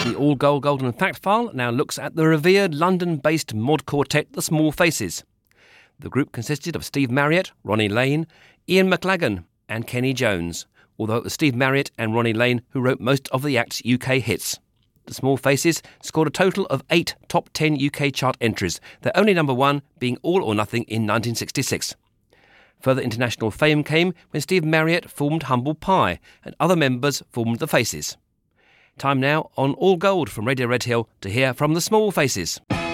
The All Gold Golden Fact File now looks at the revered London-based mod quartet The Small Faces. The group consisted of Steve Marriott, Ronnie Lane, Ian McLagan and Kenny Jones, although it was Steve Marriott and Ronnie Lane who wrote most of the act's UK hits. The Small Faces scored a total of 8 top 10 UK chart entries, their only number one being All or Nothing in 1966. Further international fame came when Steve Marriott formed Humble Pie and other members formed The Faces. Time now on All Gold from Radio Red Hill to hear from The Small Faces.